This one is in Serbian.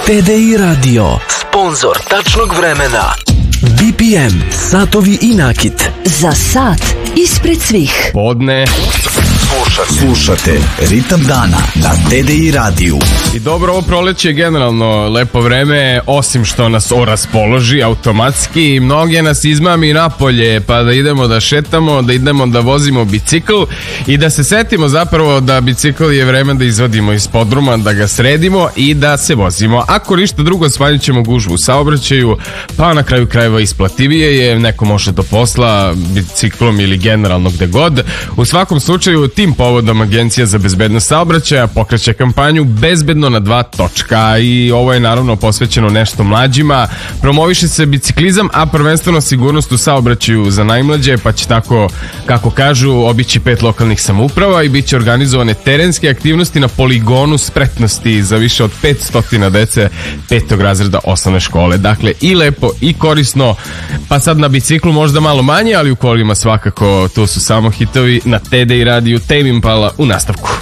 TDI Radio, sponzor tačnog vremena. BPM, satovi i nakit. Za sat ispred svih. Podne. Slušate Ritam dana na TDI radiju. I dobro, ovo proleće je generalno lepo vreme, osim što nas raspoloži automatski. Mnoge nas izmami napolje, pa da idemo da šetamo, da idemo da vozimo bicikl i da se setimo zapravo da bicikl je vreme da izvadimo iz podruma, da ga sredimo i da se vozimo. Ako ništa drugo, smanjit ćemo gužvu u saobraćaju, pa na kraju krajeva isplativije je, neko može do posla biciklom ili generalno gde god. U svakom slučaju, tim povodom Agencija za bezbednost saobraćaja pokreće kampanju Bezbedno na 2 točka i ovo je naravno posvećeno nešto mlađima. Promoviše se biciklizam, a prvenstveno sigurnost u saobraćaju za najmlađe, pa će tako, kako kažu, obići 5 lokalnih samouprava i bit će organizovane terenske aktivnosti na poligonu spretnosti za više od 500 dece 5. razreda osnovne škole. Dakle, i lepo i korisno, pa sad na biciklu možda malo manje, ali u kolima svakako, to su samo hitovi na TDI radiju. Tame Impala u nastavku.